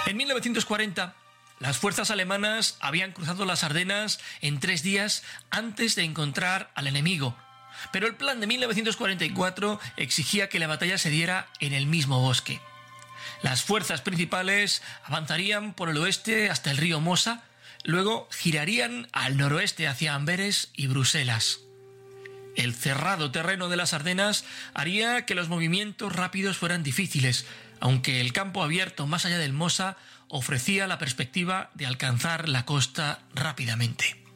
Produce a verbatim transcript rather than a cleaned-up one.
En mil novecientos cuarenta, las fuerzas alemanas habían cruzado las Ardenas en tres días antes de encontrar al enemigo. Pero el plan de mil novecientos cuarenta y cuatro exigía que la batalla se diera en el mismo bosque. Las fuerzas principales avanzarían por el oeste hasta el río Mosa, luego girarían al noroeste hacia Amberes y Bruselas. El cerrado terreno de las Ardenas haría que los movimientos rápidos fueran difíciles, aunque el campo abierto más allá del Mosa ofrecía la perspectiva de alcanzar la costa rápidamente.